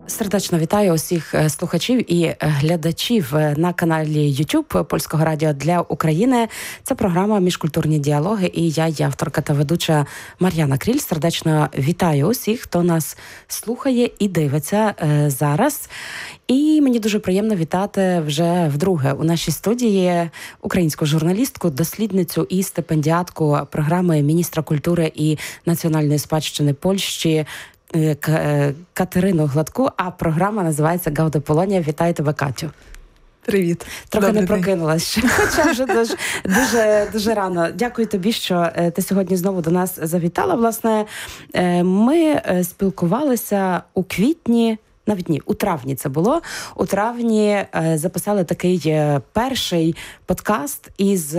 Сердечно вітаю усіх слухачів і глядачів на каналі YouTube Польського радіо для України. Це програма «Міжкультурні діалоги» і я, авторка та ведуча Мар'яна Кріль. Сердечно вітаю усіх, хто нас слухає і дивиться зараз. І мені дуже приємно вітати вже вдруге у нашій студії українську журналістку, дослідницю і стипендіатку програми міністра культури і національної спадщини Польщі Катерину Гладку, а програма називається «Гауда Полонія». Вітаю тебе, Катю. Привіт. Трохи Добрий не прокинулась, хоча вже дуже рано. Дякую тобі, що ти сьогодні знову до нас завітала. Власне, ми спілкувалися у квітні, навіть ні, у травні це було. У травні записали такий перший подкаст із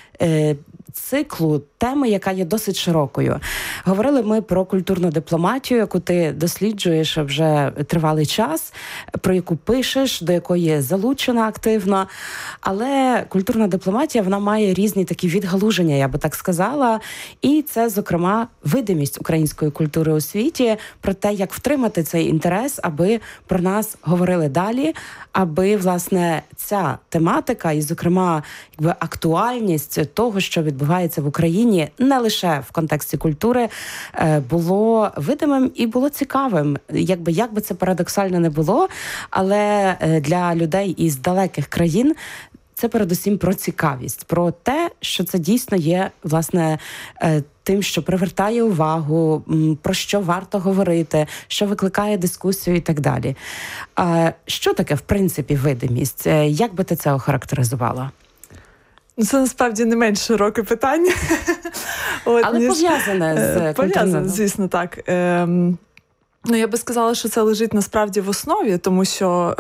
циклу теми, яка є досить широкою. Говорили ми про культурну дипломатію, яку ти досліджуєш вже тривалий час, про яку пишеш, до якої залучена активно. Але культурна дипломатія, вона має різні такі відгалуження, я би так сказала. І це, зокрема, видимість української культури у світі, про те, як втримати цей інтерес, аби про нас говорили далі, аби, власне, ця тематика і, зокрема, актуальність того, що відбувається в Україні, не лише в контексті культури, було видимим і було цікавим. Як би це парадоксально не було, але для людей із далеких країн це передусім про цікавість, про те, що це дійсно є, власне, тим, що привертає увагу, про що варто говорити, що викликає дискусію і так далі. Що таке, в принципі, видимість? Як би ти це охарактеризувала? Це насправді не менш широке питання. Але пов'язане з культурним. Пов'язане, звісно, так. Я би сказала, що це лежить насправді в основі, тому що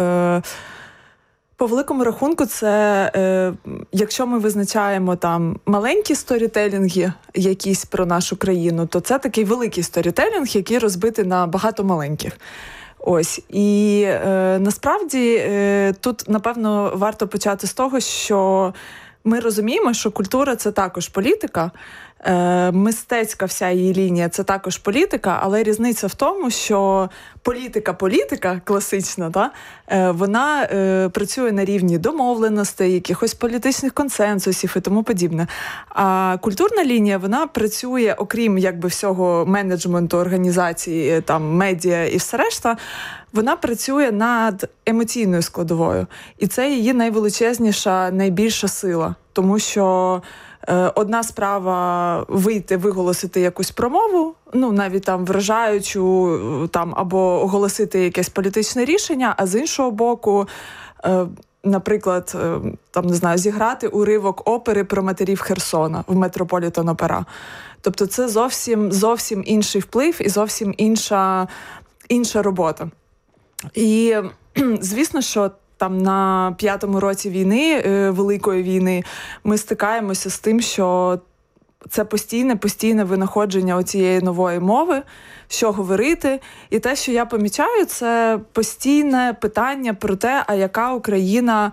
по великому рахунку це, якщо ми визначаємо там маленькі сторітелінги якісь про нашу країну, то це такий великий сторітелінг, який розбитий на багато маленьких. Ось. І насправді тут, напевно, варто почати з того, що ми розуміємо, що культура – це також політика, мистецька вся її лінія – це також політика, але різниця в тому, що політика класична, вона працює на рівні домовленостей, якихось політичних консенсусів і тому подібне. А культурна лінія, вона працює, окрім всього менеджменту, організації, там, медіа і все решта, вона працює над емоційною складовою. І це її найвеличезніша, найбільша сила. Тому що одна справа вийти, виголосити якусь промову, навіть там вражаючу, там, або оголосити якесь політичне рішення, а з іншого боку, наприклад, там, не знаю, зіграти уривок опери про матерів Херсона в Метрополітен-опера. Тобто це зовсім інший вплив і зовсім інша робота. І, звісно, що там на 5-му році війни, Великої війни, ми стикаємося з тим, що це постійне винаходження оцієї нової мови, що говорити. І те, що я помічаю, це постійне питання про те, а яка Україна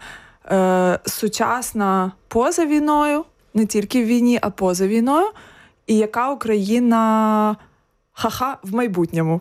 сучасна поза війною, не тільки в війні, а поза війною, і яка Україна в майбутньому.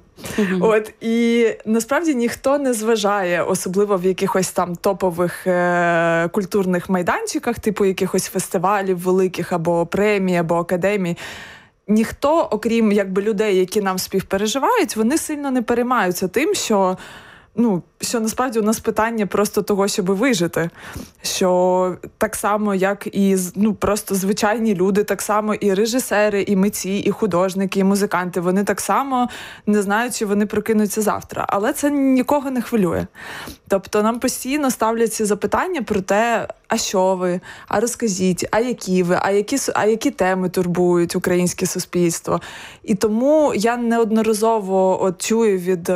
І насправді ніхто не зважає, особливо в якихось там топових культурних майданчиках, типу якихось фестивалів великих, або премій, або академій. Ніхто, окрім людей, які нам співпереживають, вони сильно не переймаються тим, що насправді у нас питання просто того, щоб вижити. Що так само, як і просто звичайні люди, так само і режисери, і митці, і художники, і музиканти, вони так само не знають, чи вони прокинуться завтра. Але це нікого не хвилює. Тобто нам постійно ставлять ці запитання про те, а що ви, а розкажіть, а які ви, а які теми турбують українське суспільство. І тому я неодноразово чую від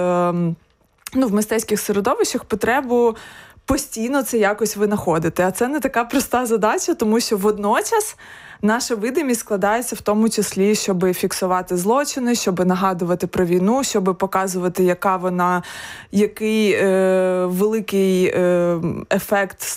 в мистецьких середовищах потребу постійно це якось винаходити. А це не така проста задача, тому що водночас наша видимість складається в тому числі, щоб фіксувати злочини, щоб нагадувати про війну, щоб показувати, який великий ефект